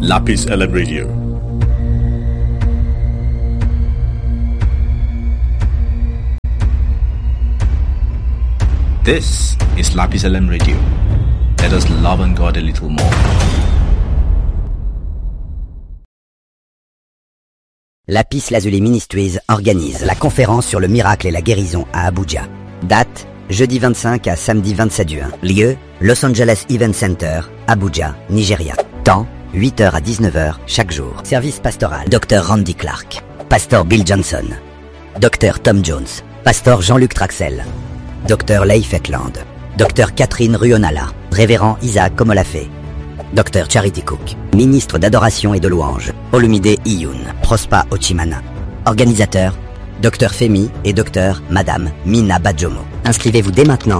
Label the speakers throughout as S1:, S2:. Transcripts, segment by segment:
S1: Lapis LM Radio. This is Lapis LM Radio. Let us love on God a little more.
S2: Lapis Lazuli Ministries organise la conférence sur le miracle et la guérison à Abuja. Date, jeudi 25 à samedi 27 juin. Lieu, Los Angeles Event Center, Abuja, Nigeria. Temps, 8h à 19h chaque jour. Service pastoral, Dr Randy Clark, Pasteur Bill Johnson, Dr Tom Jones, Pasteur Jean-Luc Traxel, Dr Leif Hetland, Dr Catherine Ruonala, Révérend Isaac Komolafé, Dr Charity Cook, ministre d'adoration et de louange, Olumide Iyun, Prosper Ochimana. Organisateur, Dr Femi et Dr Madame Mina Badjomo. Inscrivez-vous dès maintenant,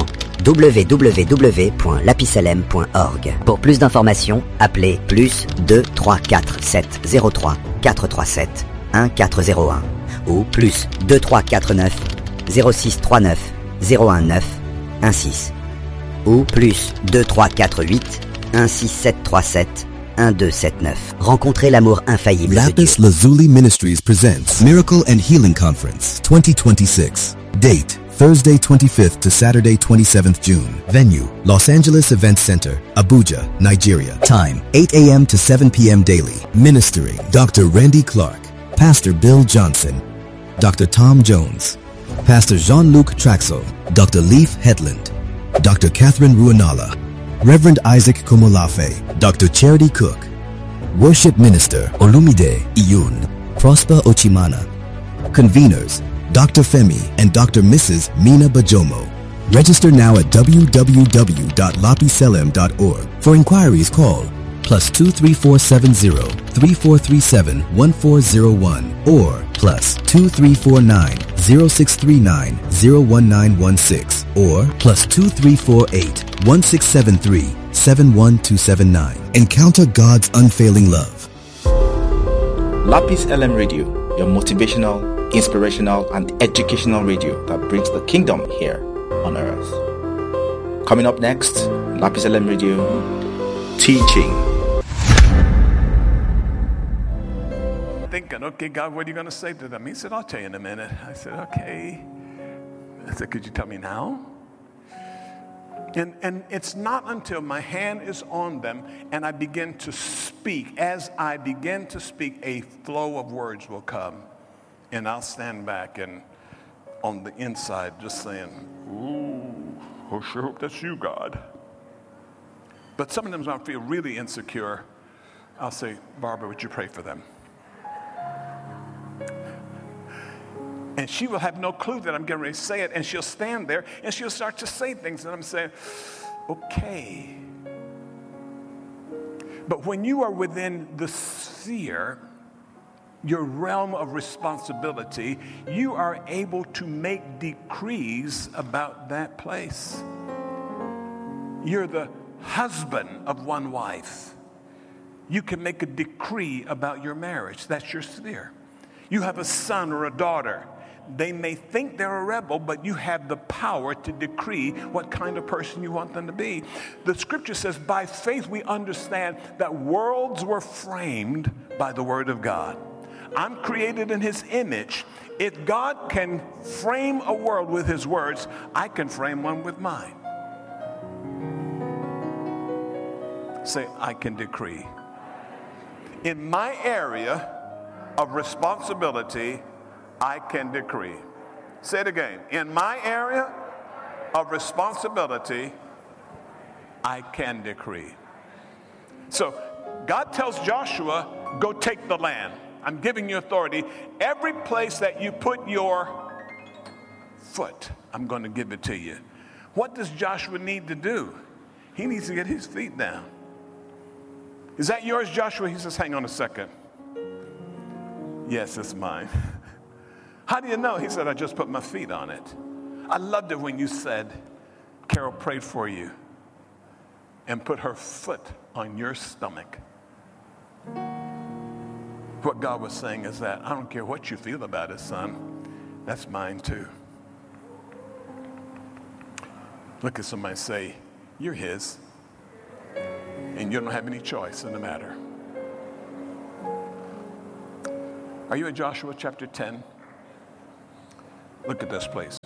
S2: www.lapislm.org. Pour plus d'informations, appelez +2 3 4 7 03 437 1401 ou +2 3 4 9 06 39 019 16 ou +2 3 4 8 16737 1279. Rencontrez l'amour infaillible de Dieu.
S3: Lapis Lazuli Ministries presents Miracle and Healing Conference 2026. Date, Thursday 25th to Saturday 27th June. Venue, Los Angeles Event Center, Abuja, Nigeria. Time, 8 a.m. to 7 p.m. daily. Ministering, Dr. Randy Clark, Pastor Bill Johnson, Dr. Tom Jones, Pastor Jean-Luc Traxel, Dr. Leif Hetland, Dr. Catherine Ruonala, Reverend Isaac Komolafe, Dr. Charity Cook, Worship Minister Olumide Iyun, Prosper Ochimana. Conveners, Dr. Femi and Dr. Mrs. Mina Bajomo. Register now at www.lapiselm.org. For inquiries, call +23470 3437 1401 or +2349 0639 01916 or +2348 1673 71279. Encounter God's unfailing love.
S1: Lapis LM Radio, your motivational, inspirational, and educational radio that brings the kingdom here on earth. Coming up next, Lapis LM Radio, teaching.
S4: Thinking, okay, God, what are you going to say to them? He said, I'll tell you in a minute. I said, okay. I said, could you tell me now? And it's not until my hand is on them and I begin to speak. As I begin to speak, a flow of words will come. And I'll stand back and on the inside just saying, ooh, I sure hope that's you, God. But sometimes when I feel really insecure, I'll say, Barbara, would you pray for them? And she will have no clue that I'm getting ready to say it. And she'll stand there and she'll start to say things. And I'm saying, okay. But when you are within the sphere, your realm of responsibility, you are able to make decrees about that place. You're the husband of one wife. You can make a decree about your marriage. That's your sphere. You have a son or a daughter. They may think they're a rebel, but you have the power to decree what kind of person you want them to be. The scripture says, by faith we understand that worlds were framed by the word of God. I'm created in his image. If God can frame a world with his words, I can frame one with mine. Say, I can decree. In my area of responsibility, I can decree. Say it again. In my area of responsibility, I can decree. So God tells Joshua, go take the land. I'm giving you authority. Every place that you put your foot, I'm going to give it to you. What does Joshua need to do? He needs to get his feet down. Is that yours, Joshua? He says, hang on a second. Yes, it's mine. How do you know? He said, I just put my feet on it. I loved it when you said, Carol prayed for you and put her foot on your stomach. What God was saying is that I don't care what you feel about it, son. That's mine too. Look at somebody and say, you're his. And you don't have any choice in the matter. Are you at Joshua chapter 10? Look at this, please.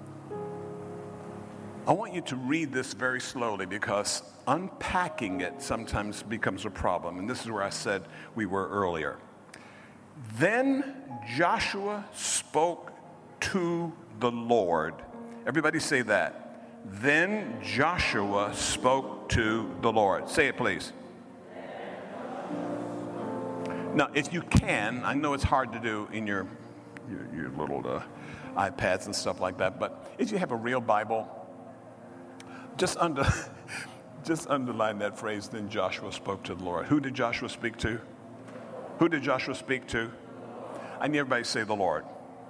S4: I want you to read this very slowly because unpacking it sometimes becomes a problem. And this is where I said we were earlier. Then Joshua spoke to the Lord. Everybody say that. Then Joshua spoke to the Lord. Say it, please. Now, if you can, I know it's hard to do in your little iPads and stuff like that, but if you have a real Bible, just underline that phrase, then Joshua spoke to the Lord. Who did Joshua speak to? Who did Joshua speak to? I need everybody to say the Lord.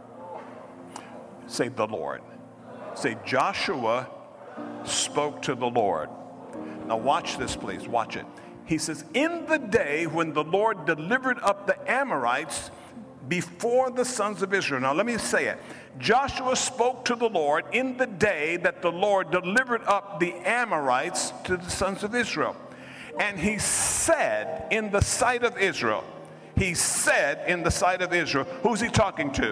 S4: Say the Lord. Say Joshua spoke to the Lord. Now watch this, please. Watch it. He says, in the day when the Lord delivered up the Amorites before the sons of Israel. Now let me say it. Joshua spoke to the Lord in the day that the Lord delivered up the Amorites to the sons of Israel. And he said in the sight of Israel, who's he talking to?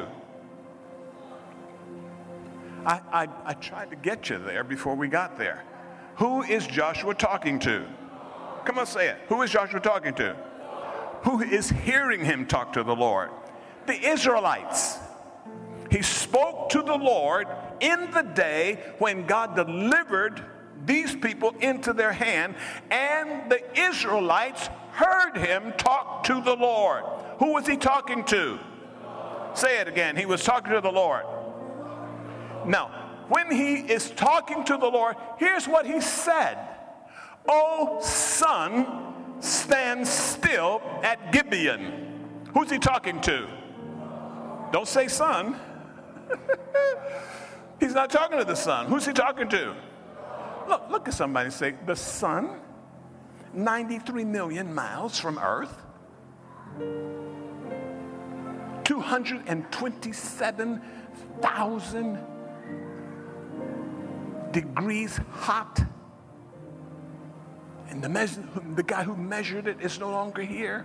S4: I tried to get you there before we got there. Who is Joshua talking to? Come on, say it. Who is Joshua talking to? Who is hearing him talk to the Lord? The Israelites. He spoke to the Lord in the day when God delivered these people into their hand, and the Israelites heard him talk to the Lord. Who was he talking to? Say it again. He was talking to the Lord. Now, when he is talking to the Lord, here's what he said. O sun, stand still at Gibeon. Who's he talking to? Don't say sun. He's not talking to the sun. Who's he talking to? Look at somebody and say, the sun, 93 million miles from Earth, 227,000 degrees hot. And the guy who measured it is no longer here.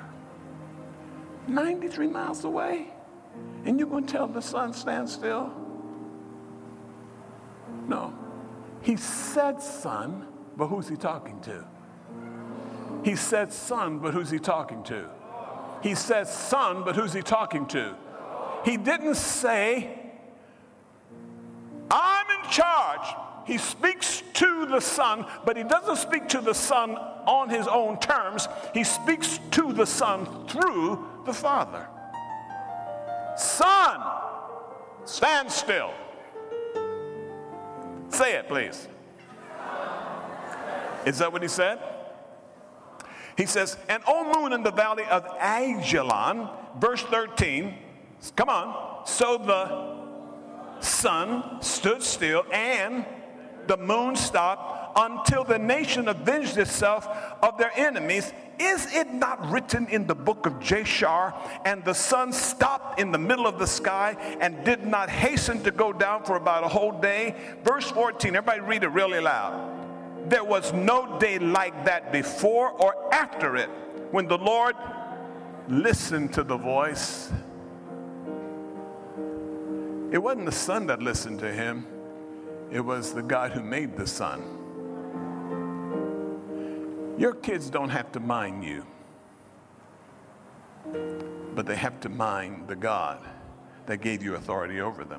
S4: 93 miles away. And you're going to tell the sun stand still? No. He said sun, but who's he talking to? He said sun, but who's he talking to? He said sun, but who's he talking to? He didn't say, I'm in charge. He speaks to the Son, but he doesn't speak to the Son on his own terms. He speaks to the Son through the Father. Son, stand still. Say it, please. Is that what he said? He says, and O moon in the valley of Ajalon, verse 13, come on. So the sun stood still and the moon stopped until the nation avenged itself of their enemies. Is it not written in the book of Jashar? And the sun stopped in the middle of the sky and did not hasten to go down for about a whole day. Verse 14, everybody read it really loud. There was no day like that before or after it when the Lord listened to the voice. It wasn't the sun that listened to him. It was the God who made the sun. Your kids don't have to mind you, but they have to mind the God that gave you authority over them.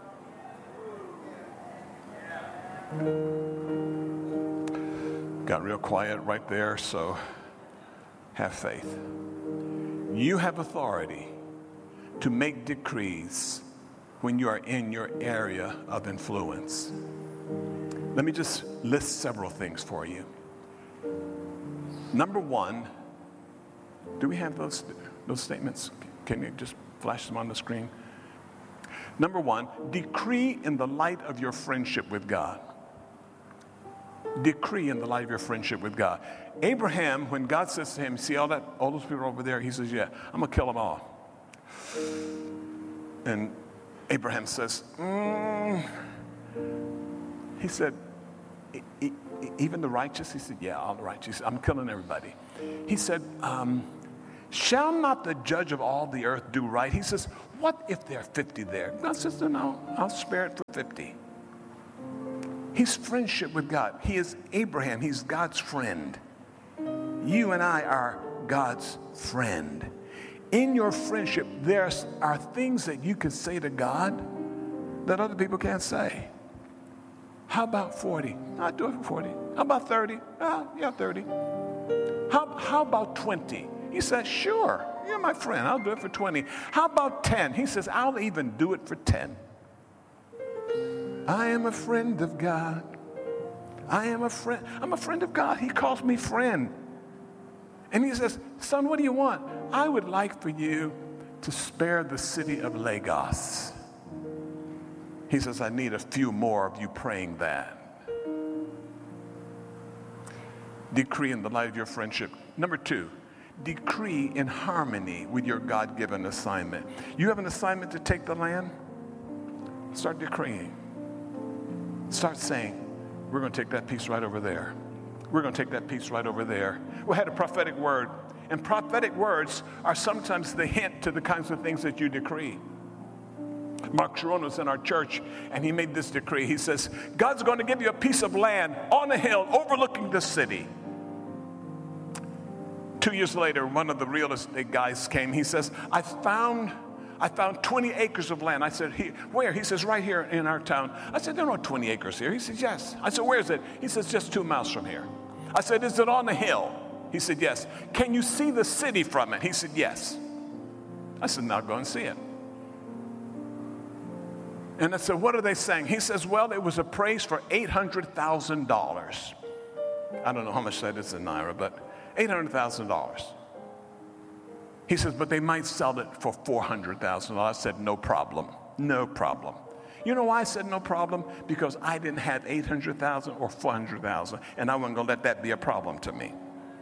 S4: Got real quiet right there, so have faith. You have authority to make decrees when you are in your area of influence. Let me just list several things for you. Number one, do we have those statements? Can you just flash them on the screen? Number one, decree in the light of your friendship with God. Decree in the light of your friendship with God. Abraham, when God says to him, see all those people over there? He says, yeah, I'm going to kill them all. And Abraham says, he said, even the righteous? He said, yeah, all the righteous. I'm killing everybody. He said, Shall not the judge of all the earth do right? He says, what if there are 50 there? God says, no, I'll spare it for 50. He's friendship with God. He is Abraham. He's God's friend. You and I are God's friend. In your friendship, there are things that you can say to God that other people can't say. How about 40? I'll do it for 40. How about 30? Yeah, 30. How about 20? He says, sure, you're my friend. I'll do it for 20. How about 10? He says, I'll even do it for 10. I am a friend of God. I'm a friend of God. He calls me friend. And he says, son, what do you want? I would like for you to spare the city of Lagos. He says, I need a few more of you praying that. Decree in the light of your friendship. Number 2, decree in harmony with your God-given assignment. You have an assignment to take the land? Start decreeing. Start saying, we're going to take that piece right over there. We're going to take that piece right over there. We had a prophetic word. And prophetic words are sometimes the hint to the kinds of things that you decree. Mark Sharon was in our church, and he made this decree. He says, God's going to give you a piece of land on a hill overlooking the city. 2 years later, one of the real estate guys came. He says, I found 20 acres of land. I said, where? He says, right here in our town. I said, there are no 20 acres here. He says, yes. I said, where is it? He says, just 2 miles from here. I said, is it on the hill? He said, yes. Can you see the city from it? He said, yes. I said, now go and see it. And I said, what are they saying? He says, well, it was appraised for $800,000. I don't know how much that is in Naira, but $800,000. He says, but they might sell it for $400,000. I said, no problem. No problem. You know why I said no problem? Because I didn't have $800,000 or $400,000, and I wasn't going to let that be a problem to me.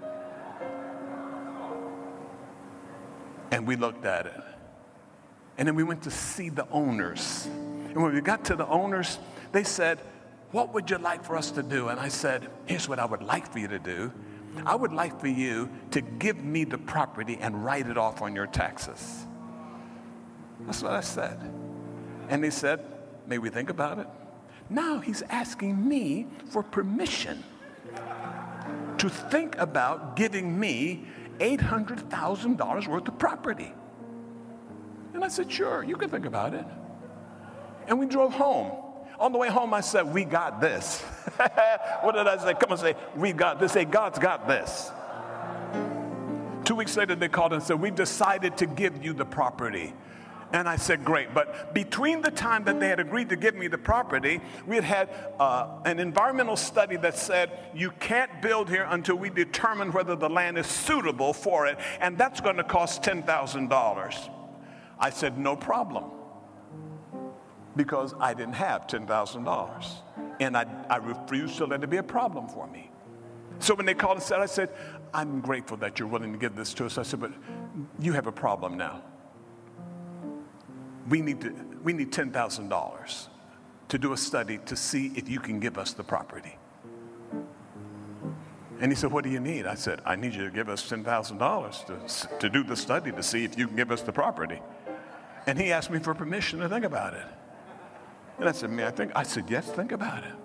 S4: And we looked at it. And then we went to see the owners. And when we got to the owners, they said, what would you like for us to do? And I said, here's what I would like for you to do. I would like for you to give me the property and write it off on your taxes. That's what I said. And they said, may we think about it? Now he's asking me for permission to think about giving me $800,000 worth of property. And I said, sure, you can think about it. And we drove home. On the way home, I said, we got this. What did I say? Come and say, we got this. Say, God's got this. 2 weeks later, they called and said, we decided to give you the property. And I said, great. But between the time that they had agreed to give me the property, we had an environmental study that said, you can't build here until we determine whether the land is suitable for it. And that's going to cost $10,000. I said, no problem. Because I didn't have $10,000. And I refused to let it be a problem for me. So when they called and said, I said, I'm grateful that you're willing to give this to us. I said, but you have a problem now. We need $10,000 to do a study to see if you can give us the property. And he said, what do you need? I said, I need you to give us $10,000 to do the study to see if you can give us the property. And he asked me for permission to think about it. And I said, I said, yes, think about it.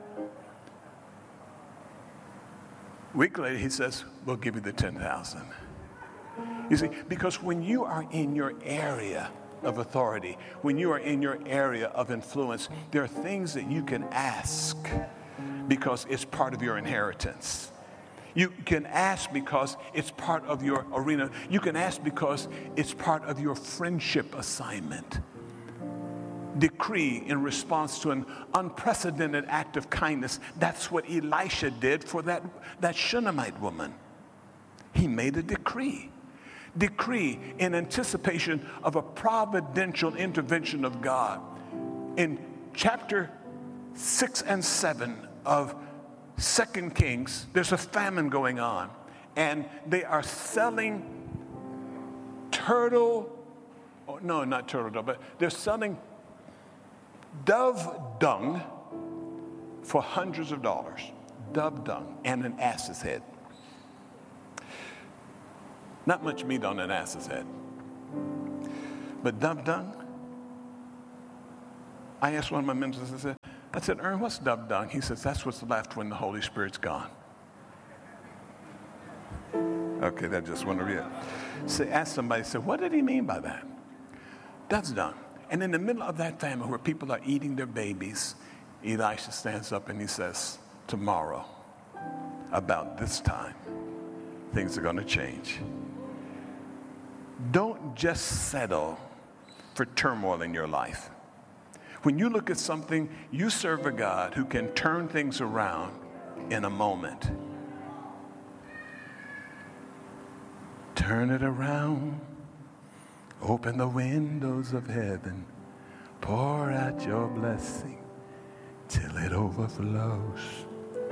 S4: A week later, he says, we'll give you the $10,000. You see, because when you are in your area of authority, when you are in your area of influence, there are things that you can ask because it's part of your inheritance. You can ask because it's part of your arena. You can ask because it's part of your friendship assignment. Decree in response to an unprecedented act of kindness. That's what Elisha did for that Shunammite woman. He made a decree. Decree in anticipation of a providential intervention of God. In chapter 6 and 7 of 2 Kings, there's a famine going on, and they are selling they're selling dove dung for hundreds of dollars. Dove dung and an ass's head. Not much meat on an ass's head. But dove dung? I asked one of my mentors, I said, Ern, what's dove dung? He says, that's what's left when the Holy Spirit's gone. Okay, that just went over here. So ask somebody, say, what did he mean by that? Dove's dung. And in the middle of that famine where people are eating their babies, Elisha stands up and he says, tomorrow, about this time, things are going to change. Don't just settle for turmoil in your life. When you look at something, you serve a God who can turn things around in a moment. Turn it around, open the windows of heaven, pour out your blessing till it overflows.